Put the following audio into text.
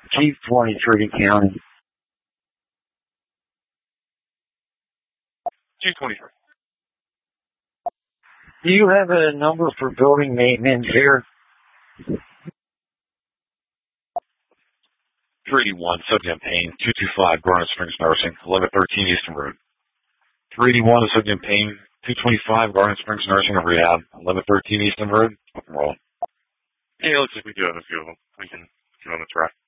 Chief 23 County. Chief 23. Do you have a number for building maintenance here? 381, subject pain, 225, Garnet Springs Nursing, 1113 Easton Road. 381, subject pain, 225, Garnet Springs Nursing and Rehab, 1113 Easton Road. Roll. Yeah, it looks like we do have a few of them. We can get on the track.